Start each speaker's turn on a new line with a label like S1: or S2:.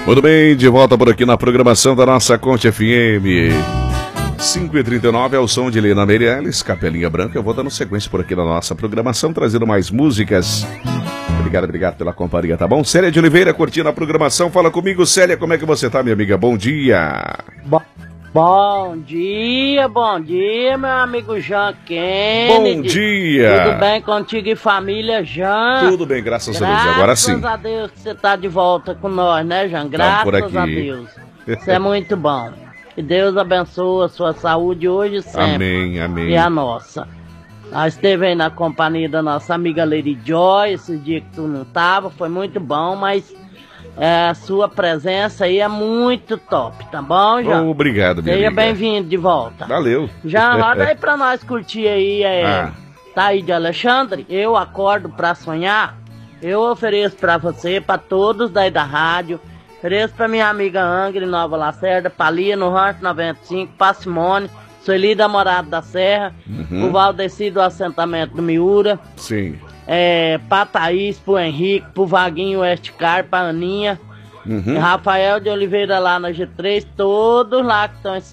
S1: Muito bem, de volta por aqui na programação da nossa Conte FM. 5h39 é o som de Helena Meirelles, Capelinha Branca. Eu vou dando sequência por aqui na nossa programação, trazendo mais músicas. Obrigado pela companhia, tá bom? Célia de Oliveira curtindo a programação. Fala comigo, Célia, como é que você tá, minha amiga? Bom dia.
S2: Bom dia, meu amigo Jean Kennedy.
S1: Bom dia.
S2: Tudo bem contigo e família, Jean?
S1: Tudo bem, graças a Deus. Agora sim.
S2: Graças a Deus que você tá de volta com nós, né, Jean? Graças a Deus. Isso é muito bom. Que Deus abençoe a sua saúde hoje e sempre.
S1: Amém, amém.
S2: E a nossa. Nós esteve aí na companhia da nossa amiga Lady Joy, esse dia que tu não tava, foi muito bom, mas a sua presença aí é muito top, tá bom, João?
S1: Obrigado, minha
S2: Seja
S1: amiga.
S2: bem-vindo de volta.
S1: Valeu.
S2: Já roda aí pra nós curtir aí, Taí de Alexandre, Eu Acordo Pra Sonhar. Eu ofereço pra você, pra todos daí da rádio. Ofereço pra minha amiga Angre, Nova Lacerda, Palia no Rancho 95, pra Simone, Sueli da Morada da Serra, o Valdeci do assentamento do Miura.
S1: Sim.
S2: Pra Thaís, pro Henrique, pro Vaguinho Westcar, pra Aninha, Rafael de Oliveira lá na G3, todos lá que estão